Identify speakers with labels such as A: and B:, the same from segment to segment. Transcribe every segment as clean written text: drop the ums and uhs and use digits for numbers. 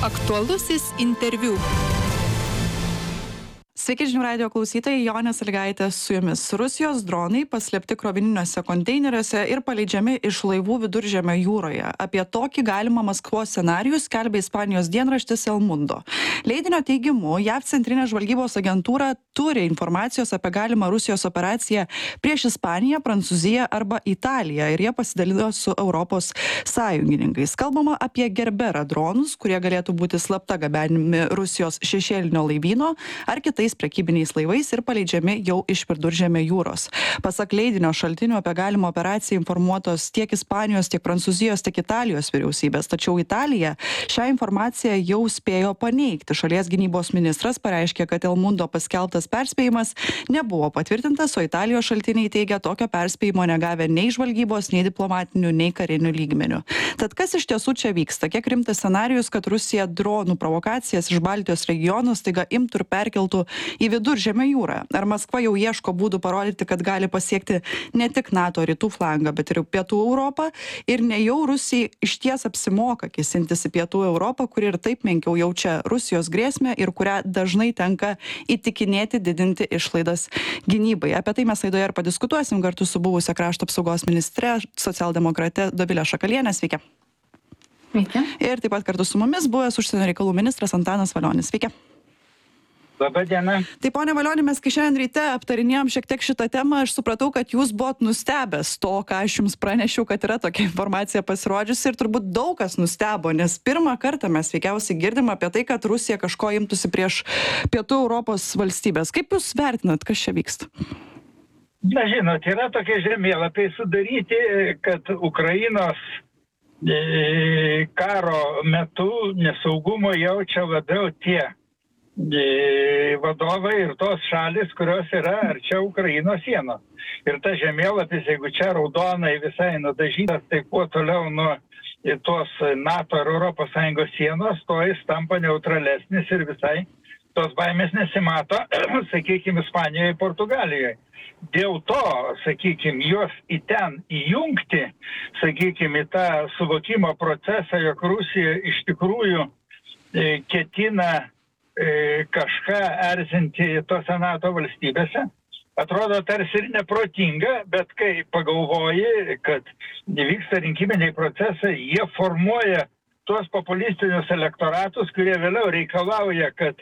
A: Aktualusis interviu. Sveiki žinių radijo klausytojai, Jonė Sąlygaitė su jumis. Rusijos dronai paslėpti krovininiuose konteineriuose ir paleidžiami iš laivų Viduržemio jūroje. Apie tokį galimą Maskvos scenarijų skelbia Ispanijos dienraštis El Mundo. Leidinio teigimu, JAV centrinė žvalgybos agentūra turi informacijos apie galimą Rusijos operaciją prieš Ispaniją, Prancūziją arba Italiją ir jie pasidalino su Europos sąjungininkais. Kalbama apie Gerbera dronus, kurie galėtų būti slapta gabenimi Rusijos šešėlinio laivyno ar kitais prekybiniais laivais ir paleidžiami jau iš Viduržemio jūros. Pasak leidinio šaltinių apie galimą operaciją informuotos tiek Ispanijos, tiek Prancūzijos, tiek Italijos vyriausybės. Tačiau Italija šią informaciją jau spėjo paneigti. Šalies gynybos ministras pareiškė, kad El Mundo paskelbtas perspėjimas nebuvo patvirtintas, o Italijos šaltiniai teigia tokio perspėjimo negavę nei žvalgybos, nei diplomatinių, nei karinių lygmenių. Tad kas iš tiesų čia vyksta? Kiek rimtas scenarijus, kad Rusija dronų provokacijas iš Baltijos regionų staiga imtų ir perkeltų į Viduržemio jūrą? Ar Maskva jau ieško būdų parodyti, kad gali pasiekti ne tik NATO rytų flangą, bet ir pietų Europą? Ir ne jau Rusijai išties apsimoka kėsintis į pietų Europą, kuri ir taip menkiau jaučia Rusijos grėsmę ir kurią dažnai tenka įtikinėti didinti išlaidas gynybai? Apie tai mes laidoje ir padiskutuosim kartu su buvusia krašto apsaugos ministre, socialdemokrate Dovile Šakaliene. Sveiki.
B: Sveiki.
A: Ir taip pat kartu su mumis buvęs užsienio reikalų ministras Antanas Valionis. Sveiki.
C: Labą dieną.
A: Tai pone Valioni, mes kai šiandien ryte aptarinėjom šiek tiek šitą temą, aš supratau, kad jūs buvot nustebęs to, ką aš jums pranešiau, kad yra tokia informacija pasirodžiusi ir turbūt daug kas nustebo, nes pirmą kartą mes veikiausiai girdim apie tai, kad Rusija kažko imtųsi prieš pietų Europos valstybės. Kaip jūs vertinat, kas čia vyksta?
C: Na, žinot, yra tokie žemėlapiai sudaryti, kad Ukrainos karo metu nesaugumo jaučia labiau tie vadovai ir tos šalis, kurios yra arčiau Ukrainos sienos. Ir tas žemėlapis, jeigu čia raudonai visai nudažytas, tai kuo toliau nuo tos NATO ir ES sienos, to jis tampa neutralesnis ir visai tos baimės nesimato, sakykime, Ispanijoje ir Portugalijoje. Dėl to, sakykime, juos į ten įjungti, sakykime, į tą suvokimo procesą, jog Rusija iš tikrųjų ketina kažką erzinti tose NATO valstybėse, atrodo tarsi ir neprotinga, bet kai pagalvoji, kad vyksta rinkiminiai procesai, jie formuoja tuos populistinius elektoratus, kurie vėliau reikalauja, kad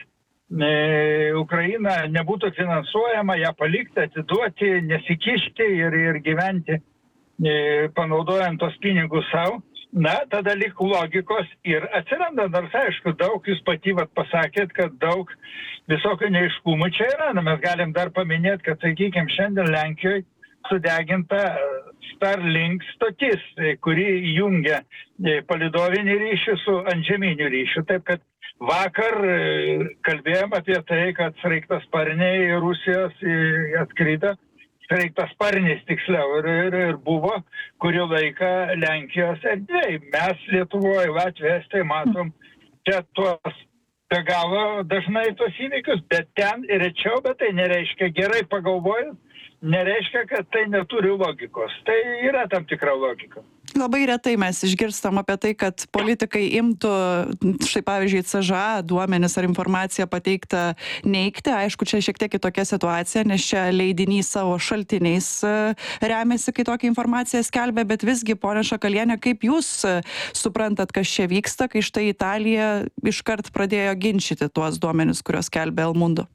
C: Ukraina nebūtų finansuojama, ją palikti, atiduoti, nesikišti ir gyventi, panaudojant tos pinigus savo. Na, tada lyg logikos ir atsiranda, nors aišku, daug, jūs pati pasakėt, kad daug visokių neaiškumų čia yra. Na, mes galim dar paminėti, kad, sakykime, šiandien Lenkijoje sudeginta Starlink stotis, kuri jungia palidovinį ryšį su antžeminiu ryšiu. Taip, kad vakar kalbėjom apie tai, kad sraigtasparniai Rusijos atskrido, sraigtasparnis tiksliau ir buvo kurį laiką Lenkijos erdvėj. Mes Lietuvoje, Latvijoje, Estijoje matom čia tuos be galo dažnai tos įvykius, bet ten rečiau, bet tai nereiškia, gerai pagalvojant, nereiškia, kad tai neturi logikos. Tai yra tam tikra logika.
A: Labai retai mes išgirstam apie tai, kad politikai imtų, štai pavyzdžiui, CŽA duomenis ar informaciją pateiktą neigti. Aišku, čia šiek tiek kitokia situacija, nes čia leidinys savo šaltiniais remiasi, kai tokią informaciją skelbia, bet visgi, ponia Šakaliene, kaip jūs suprantat, kas čia vyksta, kai štai Italija iškart pradėjo ginčyti tuos duomenis, kuriuos skelbia El Mundo?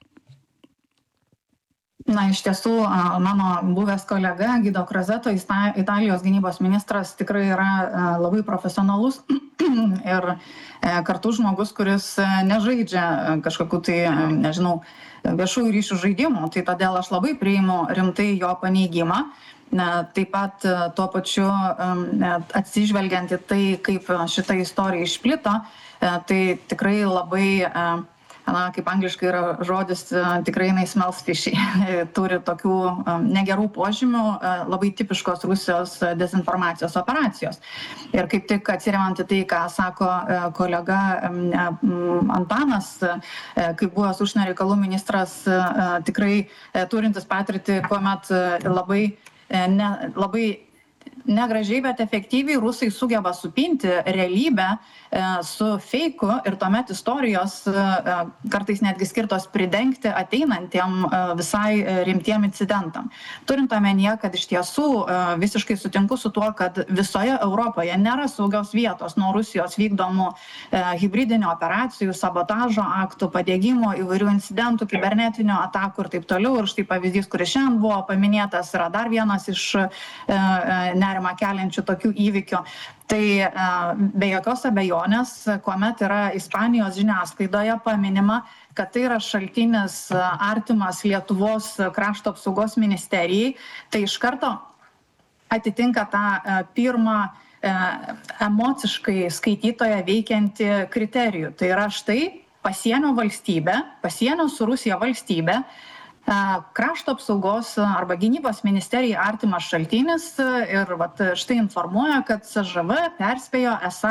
B: Na, iš tiesų, mano buvęs kolega Gido Crosetto, Italijos gynybos ministras, tikrai yra labai profesionalus ir kartu žmogus, kuris nežaidžia kažkokių tai, nežinau, viešųjų ryšių žaidimų. Tai todėl aš labai priimu rimtai jo paneigimą. Taip pat tuo pačiu atsižvelgiant į tai, kaip šita istorija išplito, tai tikrai labai kaip angliškai yra žodis, tikrai jinai smells fishy. Turi tokių negerų požymių, labai tipiškos Rusijos dezinformacijos operacijos. Ir kaip tik atsiremiant į tai, ką sako kolega Antanas, kaip buvęs užsienio reikalų ministras, tikrai turintis patirtį, kuomet labai negražiai, bet efektyviai rusai sugeba supinti realybę su feiku ir tuomet istorijos kartais netgi skirtos pridengti ateinantiem visai rimtiem incidentam. Turint omenyje, kad iš tiesų visiškai sutinku su tuo, kad visoje Europoje nėra saugios vietos nuo Rusijos vykdomų hibridinių operacijų, sabotažo aktų, padegimo, įvairių incidentų, kibernetinių atakų ir taip toliau. Ir štai pavyzdys, kuris šiandien buvo paminėtas, yra dar vienas iš nerimą keliančių tokių įvykių. Tai be jokios abejonės, kuomet yra Ispanijos žiniasklaidoje paminima, kad tai yra šaltinis artimas Lietuvos krašto apsaugos ministerijai, tai iš karto atitinka tą pirmą emociškai skaitytoje veikiantį kriterijų. Tai yra štai pasienio valstybė, pasienio su Rusija valstybė, krašto apsaugos arba gynybos ministerijai artimas šaltinis ir štai informuoja, kad CŽV perspėjo esą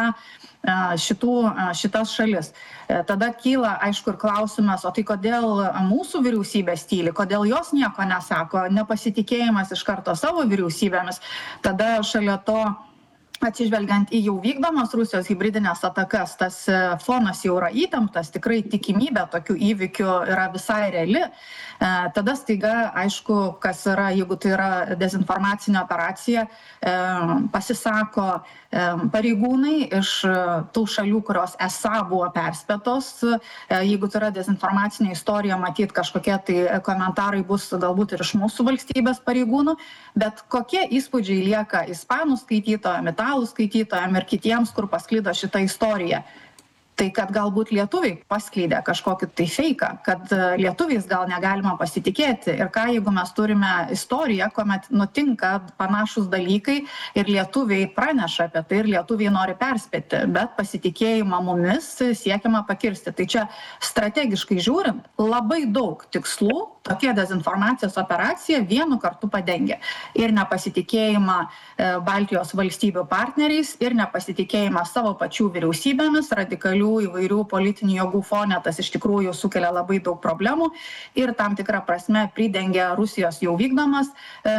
B: šitas šalis. Tada kyla, aišku, ir klausimas, o tai kodėl mūsų vyriausybės tyli, kodėl jos nieko nesako, nepasitikėjimas iš karto savo vyriausybėmis. Tada šalia to, atsižvelgiant į jau vykdomas Rusijos hibridinės atakas, tas fonas jau yra įtemptas, tikrai tikimybė tokių įvykių yra visai reali. Tada staiga, aišku, kas yra, jeigu tai yra dezinformacinė operacija, pasisako pareigūnai iš tų šalių, kurios esą buvo perspėtos. Jeigu tai yra dezinformacinė istorija, matyt, kažkokie tai komentarai bus galbūt ir iš mūsų valstybės pareigūnų, bet kokie įspūdžiai lieka ispanų skaitytojams, italų skaitytojams ir kitiems, kur pasklido šitą istoriją. Tai kad galbūt lietuviai paskleidė kažkokį tai feiką, kad lietuviais gal negalima pasitikėti. Ir ką jeigu mes turime istoriją, kuomet nutinka panašus dalykai ir lietuviai praneša apie tai ir lietuviai nori perspėti, bet pasitikėjimą mumis siekiama pakirsti. Tai čia strategiškai žiūrint, labai daug tikslų tokia dezinformacijos operacija vienu kartu padengia. Ir nepasitikėjimą Baltijos valstybių partneriais, ir nepasitikėjimą savo pačių vyriausybėmis, radikalių įvairių politinių jėgų fone, tas iš tikrųjų sukelia labai daug problemų ir tam tikrą prasme pridengia Rusijos jau vykdomas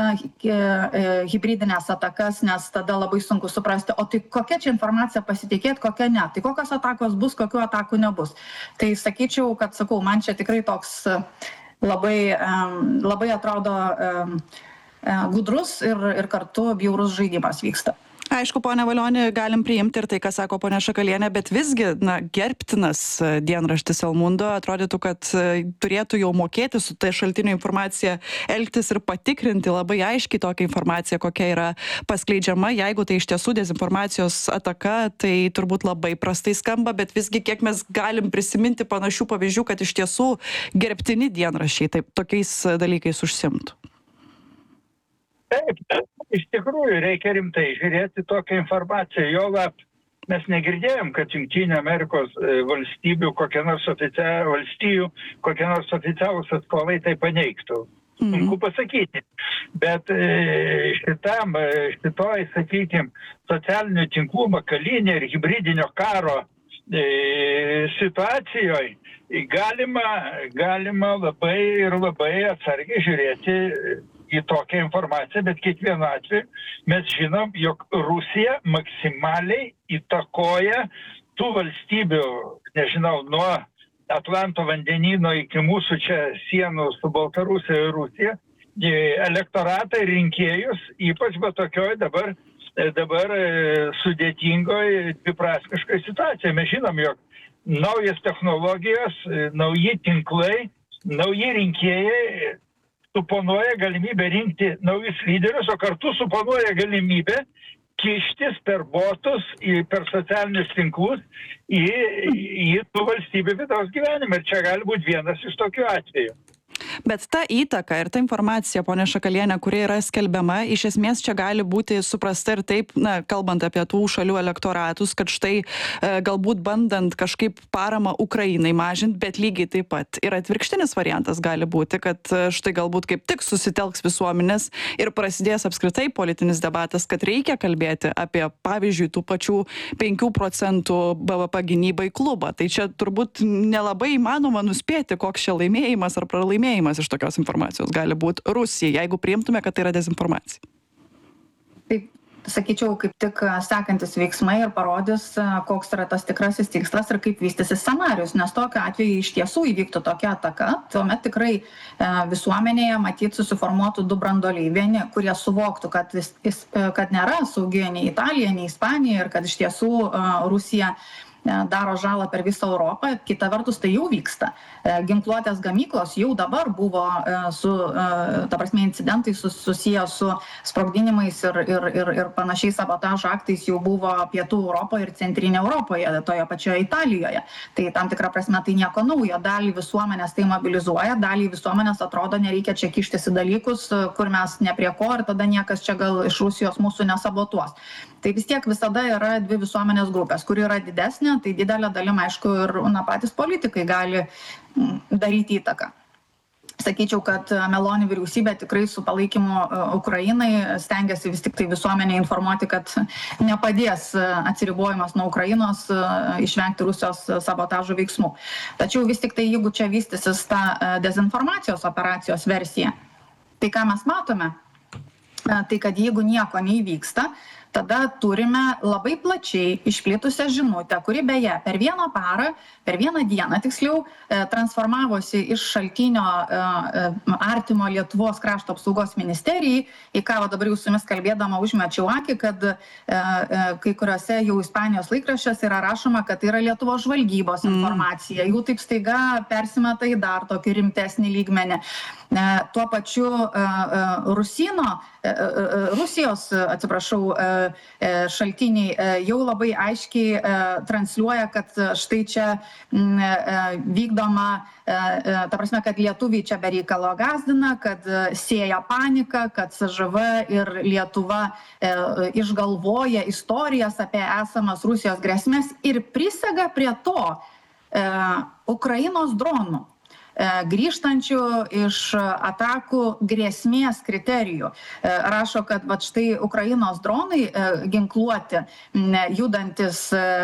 B: hibridinės atakas, nes tada labai sunku suprasti, o tai kokia čia informacija pasitikėti, kokia ne. Tai kokios atakos bus, kokių atakų nebus. Tai sakyčiau, kad sakau, man čia tikrai toks labai atrodo gudrus ir kartu bjaurus žaidimas vyksta.
A: Aišku, ponia Valioni, galim priimti ir tai, ką sako ponia Šakalienė, bet visgi, gerbtinas dienraštis El Mundo atrodytų, kad turėtų jau mokėti su tai šaltinių informacija elgtis ir patikrinti labai aiškiai tokią informaciją, kokia yra paskleidžiama. Jeigu tai iš tiesų dezinformacijos ataka, tai turbūt labai prastai skamba, bet visgi kiek mes galim prisiminti panašių pavyzdžių, kad iš tiesų gerbtini dienraščiai taip tokiais dalykais užsimtų.
C: Taip, iš tikrųjų reikia rimtai žiūrėti tokią informaciją. Juolab mes negirdėjom, kad Jungtinių Amerikos valstybių kokie nors oficialūs atstovai tai paneigtų. Sunku pasakyti. Bet šitoj, sakykime, socialinių tinklų makalinė ir hibridinio karo situacijoje galima labai atsargiai žiūrėti į tokią informaciją, bet kiekvienu atveju mes žinom, jog Rusija maksimaliai įtakoja tų valstybių, nežinau, nuo Atlanto vandenyno iki mūsų čia sienų su Baltarusija ir Rusija, elektoratą ir rinkėjus, ypač tokioj dabar sudėtingoj dviprasmiškoj situacijoje. Mes žinom, jog naujas technologijos, nauji tinklai, nauji rinkėjai suponuoja galimybę rinkti naujus lyderius, o kartu suponuoja galimybę kištis per botus, per socialinius tinklus į tų valstybių vidaus gyvenimą. Ir čia gali būti vienas iš tokių atvejų.
A: Bet ta įtaka ir ta informacija, ponia Šakalienė, kuri yra skelbiama, iš esmės čia gali būti suprasta ir taip, kalbant apie tų šalių elektoratus, kad štai galbūt bandant kažkaip paramą Ukrainai mažinti, bet lygiai taip pat ir atvirkštinis variantas gali būti, kad štai galbūt kaip tik susitelks visuomenės ir prasidės apskritai politinis debatas, kad reikia kalbėti apie, pavyzdžiui, tų pačių 5 procentų BVP gynybai klubą. Tai čia turbūt nelabai įmanoma nuspėti, koks čia laimėjimas ar pralaimėjimas iš tokios informacijos gali būti Rusijai, jeigu priimtume, kad tai yra dezinformacija.
B: Taip, sakyčiau, kaip tik sekantis veiksmai ir parodys, koks yra tas tikrasis tikslas ir kaip vystysis scenarius, nes tokiu atveju iš tiesų įvyktų tokia ataka, tuomet tikrai visuomenėje matyt susiformuotų du branduoliai. Vieni, kurie suvoktų, kad nėra saugi nei Italija, nei Ispanija ir kad iš tiesų Rusija daro žalą per visą Europą, kita vertus tai jau vyksta. Ginkluotės gamyklos jau dabar buvo incidentai susiję su sprogdinimais ir panašiais sabotažo aktais jau buvo Pietų Europoje ir Centrinė Europoje, toje pačioje Italijoje. Tai tam tikrą prasme tai nieko naujo. Dalį visuomenės tai mobilizuoja, dalį visuomenės atrodo nereikia čia kištis į dalykus, kur mes ne prie ko ir tada niekas čia gal iš Rusijos mūsų nesabotuos. Tai vis tiek visada yra dvi visuomenės grupės, kuri yra didesnė, tai didelė dalim, aišku, ir patys politikai gali daryti įtaką. Sakyčiau, kad Meloni vyriausybė tikrai su palaikymu Ukrainai stengiasi vis tik tai visuomenę informuoti, kad nepadės atsiribojimas nuo Ukrainos išvengti Rusijos sabotažo veiksmų. Tačiau vis tik tai, jeigu čia vystysis ta dezinformacijos operacijos versija, tai ką mes matome, tai kad jeigu nieko neįvyksta, tada turime labai plačiai išplitusią žinutę, kuri beje per vieną parą, per vieną dieną tiksliau, transformavosi iš šaltinio artimo Lietuvos krašto apsaugos ministerijai, į ką dabar jau su jumis kalbėdama užmečiau akį, kad kai kuriuose jau Ispanijos laikraščiuose yra rašoma, kad tai yra Lietuvos žvalgybos informacija. Jau taip staiga persimeta į dar tokį rimtesnį lygmenį. Tuo pačiu Rusijos, šaltiniai jau labai aiškiai transliuoja, kad štai čia vykdoma, ta prasme, kad lietuviai čia be reikalo gazdina, kad sėja paniką, kad SŽV ir Lietuva išgalvoja istorijas apie esamas Rusijos grėsmės ir prisega prie to Ukrainos dronų grįžtančių iš atakų grėsmės kriterijų. Rašo, kad štai Ukrainos dronai ginkluoti, judantis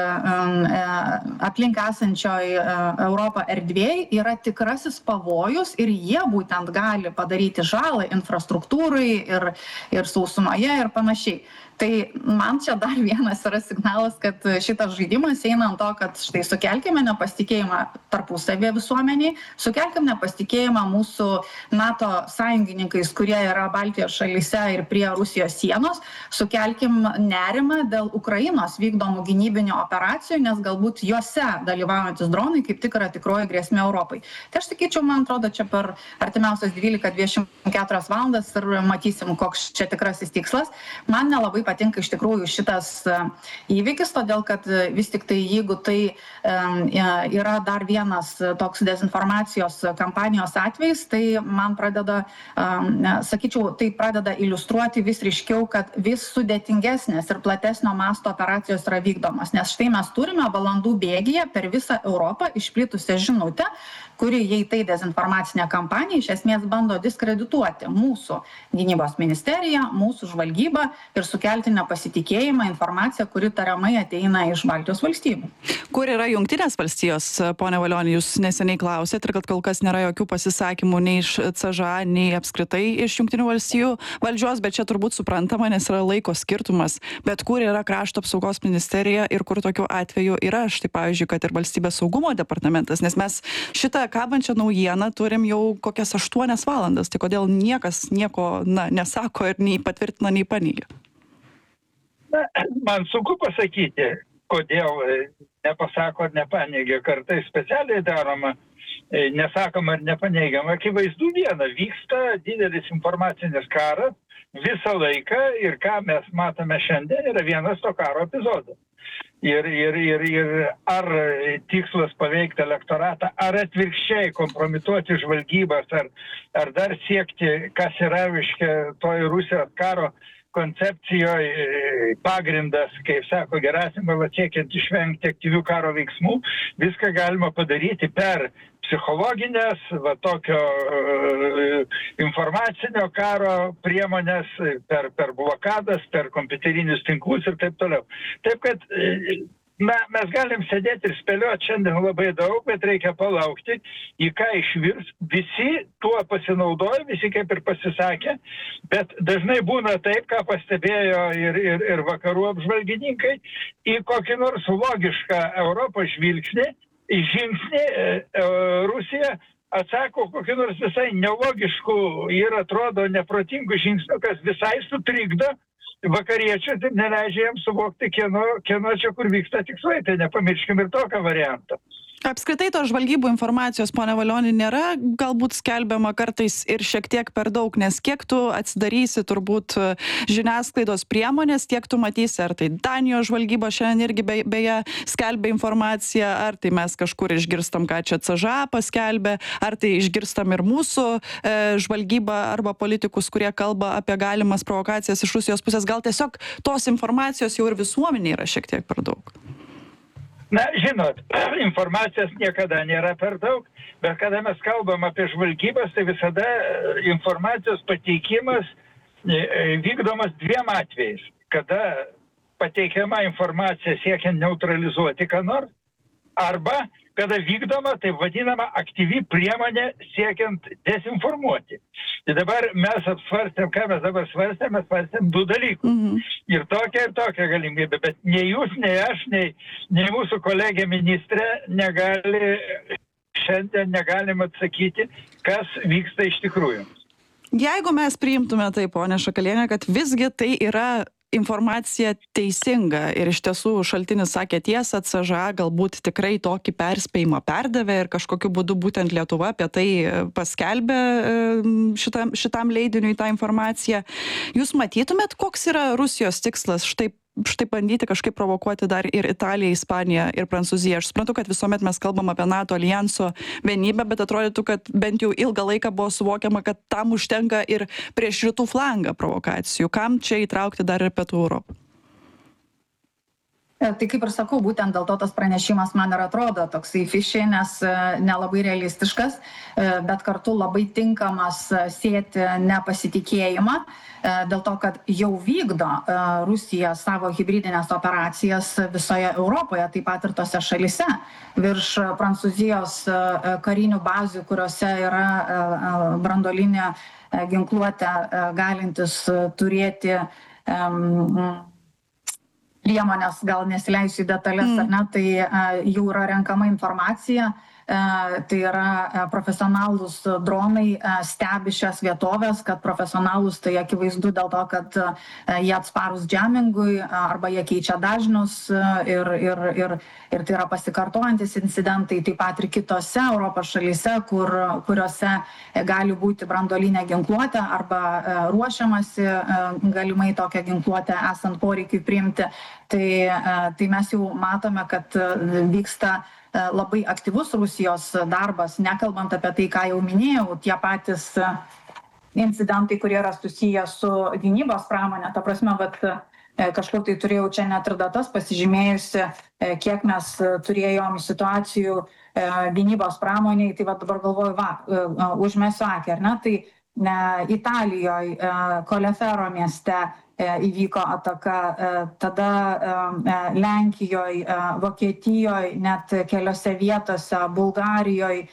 B: aplink esančioj Europą erdvėj, yra tikrasis pavojus ir jie būtent gali padaryti žalą infrastruktūrai ir sausumoje ir panašiai. Tai man čia dar vienas yra signalas, kad šitas žaidimas eina ant to, kad štai sukelkime nepasitikėjimą tarpusavėje visuomeniai, sukelkime nepasitikėjimą mūsų NATO sąjungininkais, kurie yra Baltijos šalyse ir prie Rusijos sienos, sukelkim nerimą dėl Ukrainos vykdomų gynybinių operacijų, nes galbūt juose dalyvaujantis dronai kaip tik yra tikroji grėsmė Europai. Tai aš sakyčiau, man atrodo, čia per artimiausias 12-24 valandas ir matysim, koks čia tikrasis tikslas. Man nelabai patinka iš tikrųjų šitas įvykis, todėl kad vis tik tai, jeigu tai yra dar vienas toks dezinformacijos kampanijos atvejs, tai man sakyčiau, tai pradeda iliustruoti vis ryškiau, kad vis sudėtingesnės ir platesnio masto operacijos yra vykdomos. Nes štai mes turime valandų bėgyje per visą Europą išplitusią žinutę, kuri, jei tai dezinformacinė kampanija, iš esmės bando diskredituoti mūsų gynybos ministeriją, mūsų žvalgybą ir sukelti nepasitikėjimą informaciją, kuri tariamai ateina iš Baltijos valstybių.
A: Kur yra Jungtinės valstijos, ponia Valioni, jūs neseniai klausėt ir kad kol kas nėra jokių pasisakymų nei iš CŽA, nei apskritai iš Jungtinių valstijų valdžios, bet čia turbūt suprantama, nes yra laiko skirtumas. Bet kur yra krašto apsaugos ministerija ir kur tokiu atveju yra, štai pavyzdžiui, kad ir valstybės saugumo departamentas, nes mes šitą kabančią naujieną turim jau kokias 8 valandas, tai kodėl niekas nieko nesako ir nei patvirtina, nei paneigia?
C: Man sunku pasakyti, kodėl nepasako ar nepaneigia, kartais specialiai daroma, nesakoma ar nepaneigiama. Akivaizdu viena, vyksta didelis informacinis karas visą laiką ir ką mes matome šiandien yra vienas to karo epizodas. Ir ar tikslas paveikti elektoratą, ar atvirkščiai kompromituoti žvalgybas, ar dar siekti, kas yra toj Rusijos karo koncepcijoje pagrindas, kaip sako Gerasimovas, siekiant išvengti aktyvių karo veiksmų, viską galima padaryti per psichologinės, tokio informacinio karo priemonės, per blokadas, per kompiuterinius tinklus ir taip toliau. Taip kad Na, mes galim sėdėti ir spėlioti šiandien labai daug, bet reikia palaukti, į ką išvirs. Visi tuo pasinaudoja, visi kaip ir pasisakė, bet dažnai būna taip, ką pastebėjo ir vakarų apžvalgininkai, į kokį nors logišką Europos žingsnį Rusija atsako kokį nors visai nelogiškų ir atrodo neprotingų žingsnių, kas visai sutrikdo vakariečius ir neleidžia jiems suvokti, kieno čia kur vyksta tikslai. Tai nepamirškim ir tokio varianto.
A: Apskritai to žvalgybų informacijos, pone Valioni, nėra galbūt skelbiama kartais ir šiek tiek per daug, nes kiek tu atsidarysi turbūt žiniasklaidos priemonės, tiek tu matysi, ar tai Danijos žvalgyba šiandien irgi beje skelbia informaciją, ar tai mes kažkur išgirstam, ką čia CŽA paskelbė, ar tai išgirstam ir mūsų žvalgybą arba politikus, kurie kalba apie galimas provokacijas iš Rusijos pusės. Gal tiesiog tos informacijos jau ir visuomenė yra šiek tiek per daug?
C: Na, žinot, informacijos niekada nėra per daug, bet kada mes kalbam apie žvalgybas, tai visada informacijos pateikimas vykdomas dviem atvejais. Kada pateikiama informacija siekiant neutralizuoti ką nors, arba kada vykdoma taip vadinama aktyvi priemonė siekiant dezinformuoti. Tai dabar mes apsvarstėm, ką mes dabar svarstėm, mes svarstėm du dalykus. Ir tokia galimybė, bet nei jūs, nei aš, nei mūsų kolegė ministrė šiandien negalim atsakyti, kas vyksta iš tikrųjų.
A: Jeigu mes priimtume tai, ponia Šakaliene, kad visgi tai yra informacija teisinga ir iš tiesų šaltinis sakė tiesą, CŽA galbūt tikrai tokį perspėjimą perdavė ir kažkokiu būdu būtent Lietuva apie tai paskelbė šitam leidiniui tą informaciją. Jūs matytumėt, koks yra Rusijos tikslas štai bandyti kažkaip provokuoti dar ir Italiją, Ispaniją ir Prancūziją? Aš suprantu, kad visuomet mes kalbam apie NATO aljanso vienybę, bet atrodytų, kad bent jau ilgą laiką buvo suvokiama, kad tam užtenka ir prieš rytų flangą provokacijų. Kam čia įtraukti dar ir Pietų Europą?
B: Tai kaip ir sakau, būtent dėl to tas pranešimas man ir atrodo toksai fishy, nes nelabai realistiškas, bet kartu labai tinkamas sėti nepasitikėjimą, dėl to, kad jau vykdo Rusija savo hibridinės operacijas visoje Europoje, taip pat ir tose šalise. Virš Prancūzijos karinių bazių, kuriuose yra branduolinė ginkluotė galintis turėti priemonės, gal nesileisiu į detalės, ar ne, tai jau yra renkama informacija, tai yra profesionalūs dronai stebi šias vietovės, kad profesionalūs tai akivaizdu dėl to, kad jie atsparūs džemingui arba jie keičia dažnius ir tai yra pasikartojantis incidentai, taip pat ir kitose Europos šalyse, kuriuose gali būti branduolinė ginkluotė arba ruošiamasi galimai tokią ginkluotę esant poreikiui priimti. Tai mes jau matome, kad vyksta labai aktyvus Rusijos darbas, nekalbant apie tai, ką jau minėjau, tie patys incidentai, kurie yra susiję su gynybos pramonė. Ta prasme, kažkur tai turėjau čia net ir datas pasižymėjusi, kiek mes turėjom situacijų gynybos pramoniai, tai dabar galvoju, užmesiu akį, ar ne? Tai Italijoje, Kolefero mieste įvyko ataka, tada Lenkijoje, Vokietijoje, net keliose vietose, Bulgarijoje,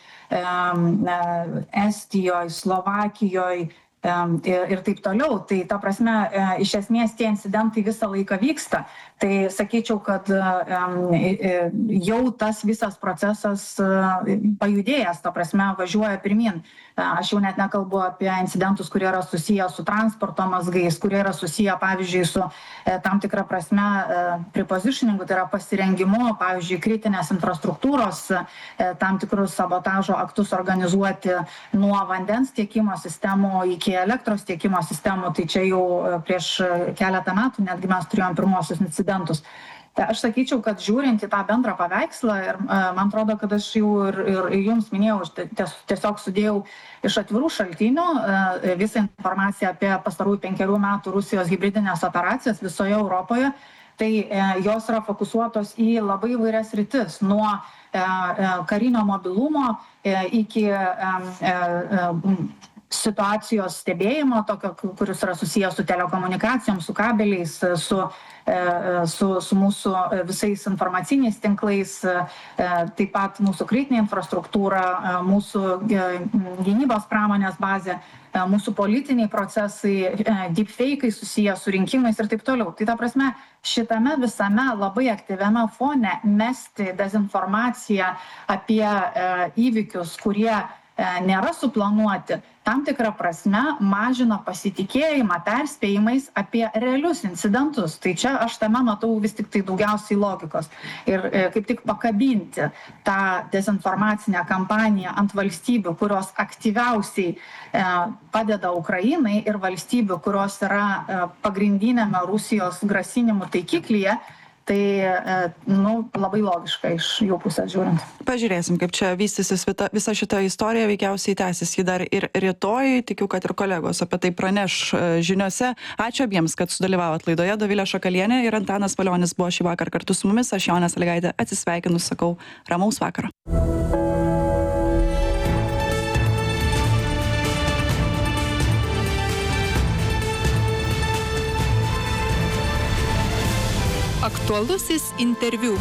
B: Estijoje, Slovakijoje ir taip toliau. Tai ta prasme, iš esmės tie incidentai visą laiką vyksta. Tai sakyčiau, kad jau tas visas procesas pajudėjęs, ta prasme, važiuoja pirmin. Aš jau net nekalbu apie incidentus, kurie yra susiję su transporto mazgais, kurie yra susiję, pavyzdžiui, su tam tikra prasme prepositioningu, tai yra pasirengimu, pavyzdžiui, kritinės infrastruktūros, tam tikrus sabotažo aktus organizuoti nuo vandens tiekimo sistemų iki elektros tiekimo sistemų. Tai čia jau prieš keletą metų netgi mes turėjom pirmosius incidentus. Tai aš sakyčiau, kad žiūrint į tą bendrą paveikslą, ir man atrodo, kad aš jau ir jums minėjau, tiesiog sudėjau iš atvirų šaltinių visą informaciją apie pastarųjų 5 metų Rusijos hibridinės operacijas visoje Europoje, tai jos yra fokusuotos į labai įvairias sritis, nuo karinio mobilumo iki situacijos stebėjimo, tokio, kuris yra susijęs su telekomunikacijom, su kabeliais, su mūsų visais informaciniais tinklais, taip pat mūsų kritinė infrastruktūra, mūsų gynybos pramonės bazė, mūsų politiniai procesai, deepfake'ai susiję su rinkimais ir taip toliau. Tai ta prasme, šitame visame labai aktyviame fone mesti dezinformaciją apie įvykius, kurie nėra suplanuoti, tam tikrą prasme mažina pasitikėjimą perspėjimais apie realius incidentus. Tai čia aš tame matau vis tik tai daugiausiai logikos. Ir kaip tik pakabinti tą dezinformacinę kampaniją ant valstybių, kurios aktyviausiai padeda Ukrainai ir valstybių, kurios yra pagrindinėme Rusijos grasinimų taikiklyje, tai labai logiška iš jų pusės žiūrint.
A: Pažiūrėsim, kaip čia vystysis visa šita istorija, veikiausiai tęsis jį dar ir rytoj. Tikiu, kad ir kolegos apie tai praneš žiniose. Ačiū abiems, kad sudalyvavot laidoje. Dovilė Šakalienė ir Antanas Valionis buvo šį vakar kartu su mumis. Aš Jonė Sąlygaitė atsisveikinu, sakau ramaus vakaro.
D: Aktualusis interviu.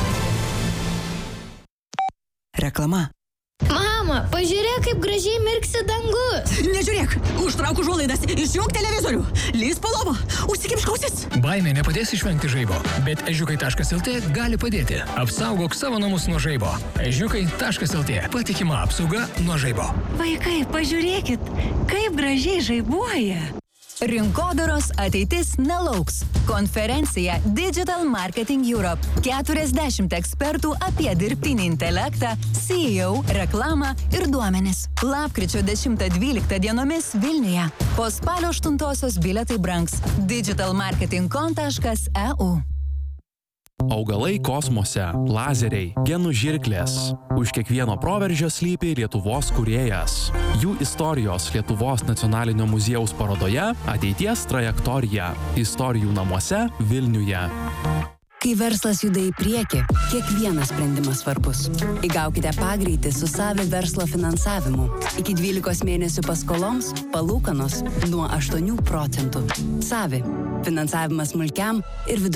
E: Reklama.
F: Mama, pažiūrėk, kaip gražiai mirksi dangus.
E: Nežiūrėk, užtrauk užuolaidas, išjunk televizorių, lįsk po lova, užsikimšk ausis.
G: Baimė nepadės išvengti žaibo, bet ežiukai.lt gali padėti. Apsaugok savo namus nuo žaibo. Ežiukai.lt. Patikima apsauga nuo žaibo.
E: Vaikai, pažiūrėkit, kaip gražiai žaibuoja.
H: Rinkodaros ateitis nelauks. Konferencija Digital Marketing Europe. 40 ekspertų apie dirbtinį intelektą, CEO, reklamą ir duomenis. Lapkričio 10-12 dienomis Vilniuje. Po spalio 8 bilietai brangs. digitalmarketing.com.eu.
I: Augalai kosmose, lazeriai, genų žirklės. Už kiekvieno proveržio slypi Lietuvos kūrėjas. Jų istorijos Lietuvos nacionalinio muziejaus parodoje Ateities trajektorija. Istorijų namuose Vilniuje.
J: Kai verslas juda į priekį, kiekvienas sprendimas svarbus. Įgaukite pagreitį su Savi verslo finansavimu. Iki 12 mėnesių paskoloms palūkanos nuo 8%. Savi. Finansavimas smulkiam ir vidutiniam